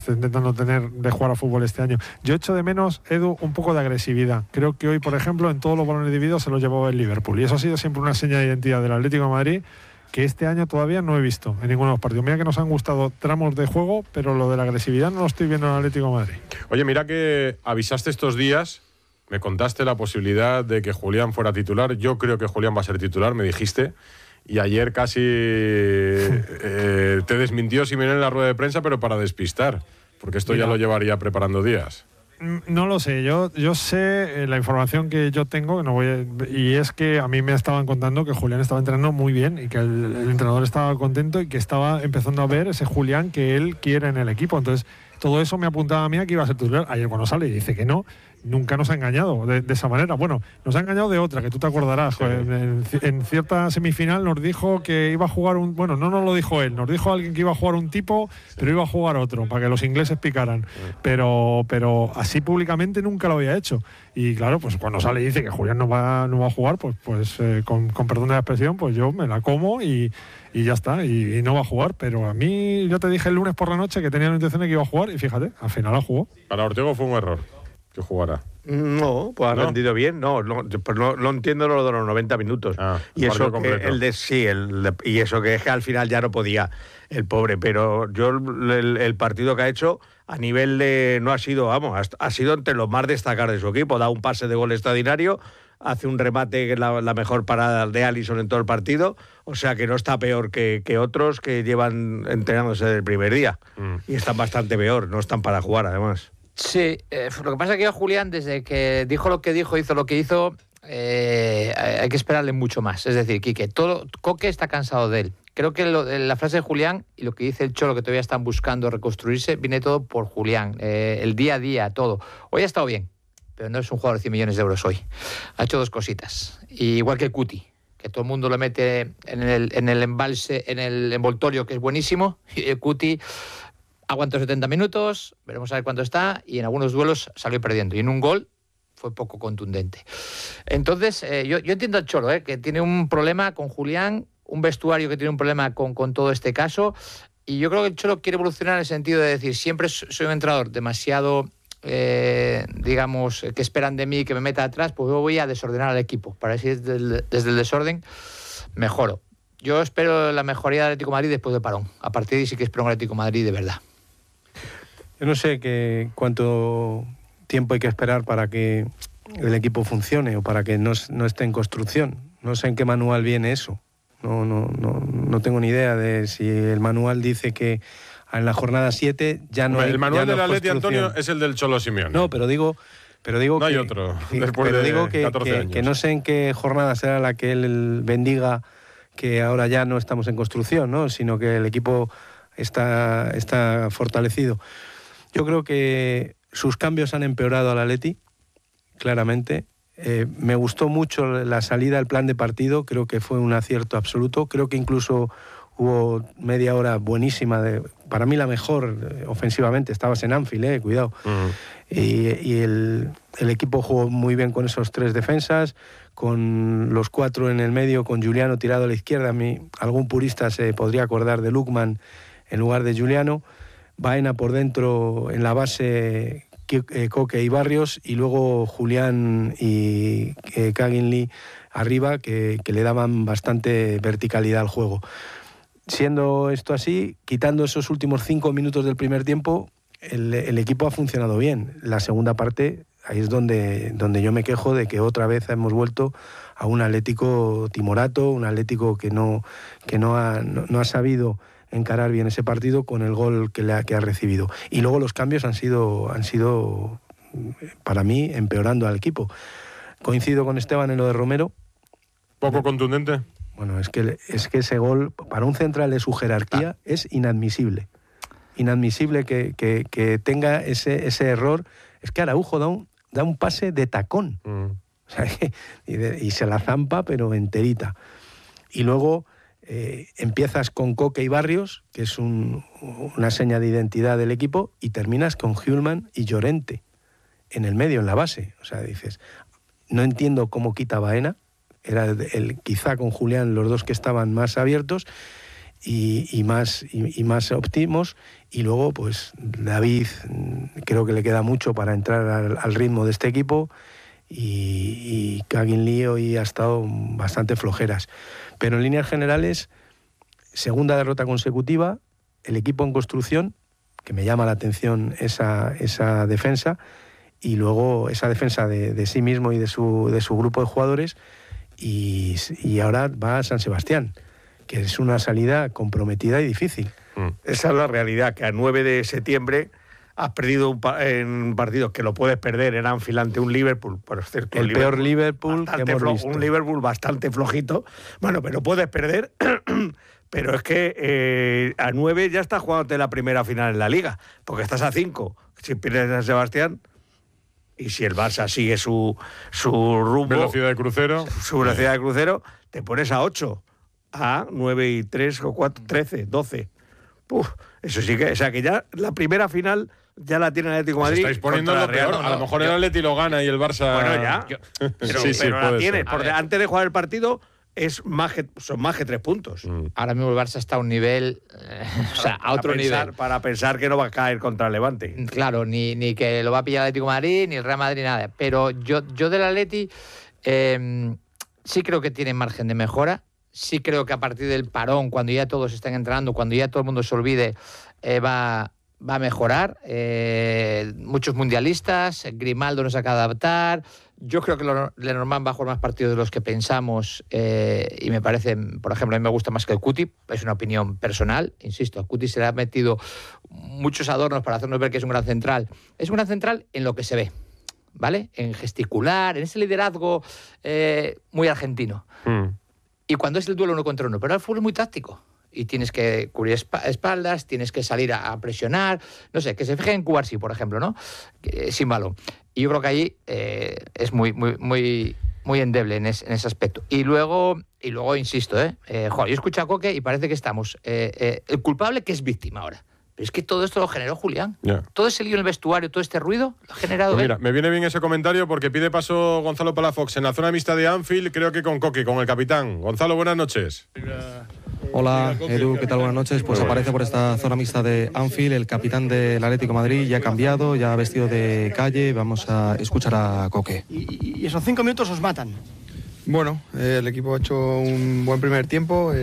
Está intentando de jugar a fútbol este año. Yo echo de menos, Edu, un poco de agresividad. Creo que hoy, por ejemplo, en todos los balones divididos se los llevó el Liverpool. Y eso ha sido siempre una seña de identidad del Atlético de Madrid que este año todavía no he visto en ninguno de los partidos. Mira que nos han gustado tramos de juego, pero lo de la agresividad no lo estoy viendo en el Atlético de Madrid. Oye, mira que avisaste estos días, me contaste la posibilidad de que Julián fuera titular. Yo creo que Julián va a ser titular, me dijiste. Y ayer casi te desmintió Simeone en la rueda de prensa, pero para despistar, porque esto ya lo llevaría preparando días. No lo sé, yo sé la información que yo tengo, y es que a mí me estaban contando que Julián estaba entrenando muy bien y que el entrenador estaba contento y que estaba empezando a ver ese Julián que él quiere en el equipo. Entonces, todo eso me apuntaba a mí a que iba a ser titular. Ayer cuando sale y dice que no, nunca nos ha engañado de esa manera. Bueno, nos ha engañado de otra, que tú te acordarás. Sí. En cierta semifinal nos dijo que iba a jugar bueno, no nos lo dijo él, nos dijo alguien que iba a jugar un tipo, pero iba a jugar otro, para que los ingleses picaran. Pero así públicamente nunca lo había hecho. Y claro, pues cuando sale y dice que Julián no va a jugar, pues con perdón de la expresión, pues yo me la como y ya está, y no va a jugar. Pero a mí, yo te dije el lunes por la noche que tenía la intención de que iba a jugar y fíjate, al final la jugó. Para Ortego fue un error que jugara. No, pues ha rendido bien. No entiendo lo de los 90 minutos. Y eso que y eso que es que al final ya no podía el pobre. Pero yo el partido que ha hecho a nivel de no ha sido, ha sido entre los más destacados de su equipo. Da un pase de gol extraordinario, hace un remate que es la mejor parada de Alisson en todo el partido. O sea que no está peor que otros que llevan entrenándose desde el primer día. Y están bastante peor, no están para jugar además. Sí, lo que pasa es que yo, Julián, desde que dijo lo que dijo, hizo lo que hizo, hay que esperarle mucho más. Es decir, Quique, Coque está cansado de él. Creo que la frase de Julián y lo que dice el Cholo, que todavía están buscando reconstruirse, viene todo por Julián. El día a día, todo. Hoy ha estado bien, pero no es un jugador de 100 millones de euros hoy. Ha hecho dos cositas. Y igual que Cuti, que todo el mundo lo mete en el embalse, en el envoltorio, que es buenísimo, y el Cuti aguantó 70 minutos, veremos a ver cuánto está, y en algunos duelos salió perdiendo. Y en un gol fue poco contundente. Entonces, yo entiendo al Cholo, que tiene un problema con Julián, un vestuario que tiene un problema con todo este caso, y yo creo que el Cholo quiere evolucionar en el sentido de decir, siempre soy un entrenador demasiado, digamos, que esperan de mí que me meta atrás, pues yo voy a desordenar al equipo, para ver si desde el desorden mejoro. Yo espero la mejoría del Atlético de Madrid después del parón. A partir de ahí sí que espero un Atlético de Madrid de verdad. Yo no sé cuánto tiempo hay que esperar para que el equipo funcione o para que no esté en construcción. No sé en qué manual viene eso. No tengo ni idea de si el manual dice que en la jornada 7 ya no hay. El manual del Atleti, Antonio, es el del Cholo Simeone. No, pero digo no hay otro. Después de digo 14 años. que no sé en qué jornada será la que él bendiga que ahora ya no estamos en construcción, ¿no? Sino que el equipo está fortalecido. Yo creo que sus cambios han empeorado al Atleti, claramente. Me gustó mucho la salida, el plan de partido, creo que fue un acierto absoluto. Creo que incluso hubo media hora buenísima, para mí la mejor ofensivamente. Estabas en Anfield, cuidado. Y el equipo jugó muy bien con esos tres defensas, con los cuatro en el medio, con Giuliano tirado a la izquierda. A mí, algún purista se podría acordar de Lookman en lugar de Giuliano. Baena por dentro en la base, Coque y Barrios, y luego Julián y Kaginli arriba, que le daban bastante verticalidad al juego. Siendo esto así, quitando esos últimos 5 minutos del primer tiempo, el equipo ha funcionado bien. La segunda parte, ahí es donde yo me quejo de que otra vez hemos vuelto a un Atlético timorato, un Atlético que no ha sabido encarar bien ese partido con el gol que ha recibido. Y luego los cambios han sido para mí empeorando al equipo. Coincido con Esteban en lo de Romero. ¿Poco contundente? Bueno, es que ese gol para un central de su jerarquía es inadmisible. Inadmisible que tenga ese error. Es que Araujo da un pase de tacón. O sea, y se la zampa, pero enterita. Y luego empiezas con Coque y Barrios, que es una seña de identidad del equipo, y terminas con Hjulmand y Llorente en el medio, en la base. O sea, dices, no entiendo cómo quita Baena, era quizá con Julián los dos que estaban más abiertos, y más óptimos. Y luego, pues David creo que le queda mucho para entrar al ritmo de este equipo, y Kagin Lee hoy ha estado bastante flojeras. Pero en líneas generales, segunda derrota consecutiva, el equipo en construcción, que me llama la atención esa defensa, y luego esa defensa de sí mismo y de su grupo de jugadores, y ahora va a San Sebastián, que es una salida comprometida y difícil. Esa es la realidad, que a 9 de septiembre has perdido en partidos que lo puedes perder en Anfield ante un Liverpool, por cierto. El peor Liverpool que hemos visto. Un Liverpool bastante flojito. Bueno, pero puedes perder, pero es que a 9 ya estás jugándote la primera final en la Liga, porque estás a 5. Si pierdes San Sebastián, y si el Barça sigue su rumbo... Velocidad de crucero. Su velocidad de crucero, te pones a 8. A 9 y 3 o 4, 13, 12. Eso sí que... O sea, que ya la primera final ya la tiene el Atlético de Madrid. Estáis poniendo lo peor. A lo mejor el Atleti lo gana y el Barça... Bueno, ya. Pero la tienes. Porque antes de jugar el partido son más que 3 puntos. Ahora mismo el Barça está a un nivel... a otro nivel. Para pensar que no va a caer contra el Levante. Claro, ni que lo va a pillar el Atlético de Madrid, ni el Real Madrid, nada. Pero yo del Atleti sí creo que tiene margen de mejora. Sí creo que a partir del parón, cuando ya todos estén entrenando, cuando ya todo el mundo se olvide, va a mejorar. Muchos mundialistas, Grimaldo nos acaba de adaptar. Yo creo que Lenormand va a jugar más partidos de los que pensamos, y me parece, por ejemplo, a mí me gusta más que el Cuti. Es una opinión personal, insisto. A Cuti se le ha metido muchos adornos para hacernos ver que es un gran central. Es un gran central en lo que se ve, ¿vale? En gesticular, en ese liderazgo muy argentino. Y cuando es el duelo 1 contra 1, pero el fútbol es muy táctico. Y tienes que cubrir espaldas, tienes que salir a presionar, no sé, que se fijen en Cubarsí, por ejemplo, ¿no? Sin balón. Y yo creo que ahí es muy endeble en ese aspecto. Y luego insisto, yo escucho a Coque y parece que estamos... el culpable que es víctima ahora. Pero es que todo esto lo generó Julián. Yeah. Todo ese lío en el vestuario, todo este ruido, lo ha generado Mira, me viene bien ese comentario porque pide paso Gonzalo Palafox en la zona mixta de Anfield, creo que con Coque, con el capitán. Gonzalo, buenas noches. Hola, Edu, ¿qué tal? Buenas noches. Pues aparece por esta zona mixta de Anfield el capitán del Atlético de Madrid, ya ha cambiado, ya ha vestido de calle. Vamos a escuchar a Coque. Y esos 5 minutos os matan. Bueno, el equipo ha hecho un buen primer tiempo,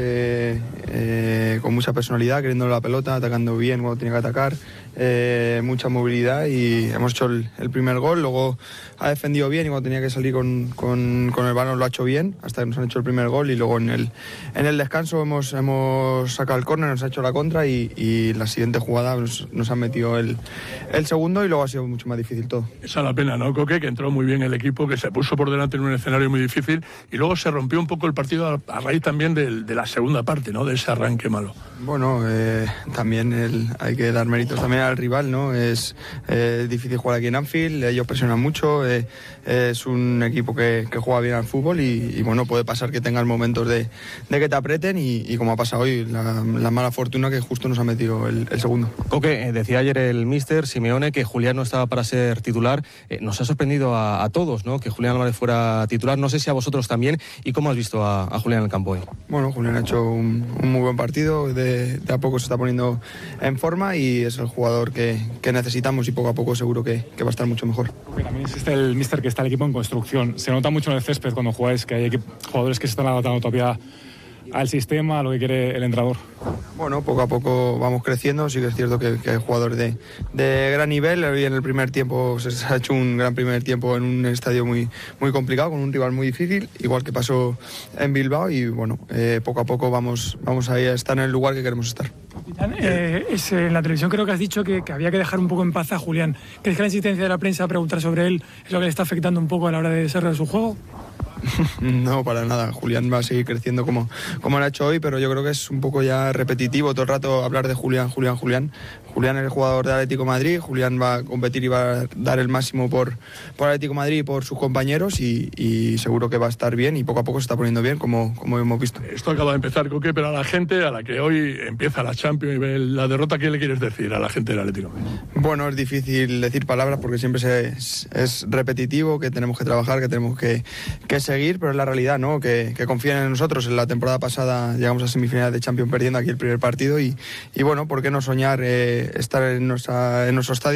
con mucha personalidad, queriendo la pelota, atacando bien cuando tenía que atacar, mucha movilidad, y hemos hecho el primer gol. Luego ha defendido bien y cuando tenía que salir con el balón lo ha hecho bien, hasta que nos han hecho el primer gol, y luego en el descanso hemos sacado el córner, nos ha hecho la contra, y la siguiente jugada nos han metido el segundo, y luego ha sido mucho más difícil todo. Esa es la pena, ¿no, Coque? Que entró muy bien el equipo, que se puso por delante en un escenario muy difícil, y luego se rompió un poco el partido a raíz también de la segunda parte, ¿no? De ese arranque malo. Bueno, también hay que dar méritos también al rival, ¿no? Es difícil jugar aquí en Anfield, ellos presionan mucho, es un equipo que juega bien al fútbol, y bueno, puede pasar que tengan momentos de que te aprieten, y como ha pasado hoy, la mala fortuna que justo nos ha metido el segundo. Coque, decía ayer el míster Simeone que Julián no estaba para ser titular. Nos ha sorprendido a todos, ¿no? Que Julián Álvarez fuera titular. No sé si a vosotros también. ¿Y cómo has visto a Julián en el campo hoy? Bueno, Julián ha hecho un muy buen partido, de a poco se está poniendo en forma, y es el jugador que necesitamos, y poco a poco seguro que va a estar mucho mejor. Porque también existe el míster que está el equipo en construcción. Se nota mucho en el césped cuando jugáis que hay jugadores que se están adaptando todavía al sistema, a lo que quiere el entrenador. Bueno, poco a poco vamos creciendo. Sí que es cierto que hay jugadores de gran nivel. Hoy en el primer tiempo se ha hecho un gran primer tiempo en un estadio muy complicado, con un rival muy difícil, igual que pasó en Bilbao, y bueno, poco a poco vamos a estar en el lugar que queremos estar. En la televisión creo que has dicho que había que dejar un poco en paz a Julián. ¿Crees que la insistencia de la prensa a preguntar sobre él es lo que le está afectando un poco a la hora de desarrollar su juego? No, para nada. Julián va a seguir creciendo como lo ha hecho hoy, pero yo creo que es un poco ya repetitivo todo el rato hablar de Julián. Julián es el jugador de Atlético de Madrid. Julián va a competir y va a dar el máximo por Atlético de Madrid y por sus compañeros, y seguro que va a estar bien, y poco a poco se está poniendo bien, como hemos visto. Esto acaba de empezar, Coque, pero a la gente a la que hoy empieza la Champions y ve la derrota, ¿qué le quieres decir a la gente del Atlético? Bueno, es difícil decir palabras porque siempre es repetitivo, que tenemos que trabajar, que tenemos que seguir, pero es la realidad, ¿no? Que confíen en nosotros. En la temporada pasada llegamos a semifinales de Champions perdiendo aquí el primer partido y bueno, ¿por qué no soñar estar en nuestro estadio?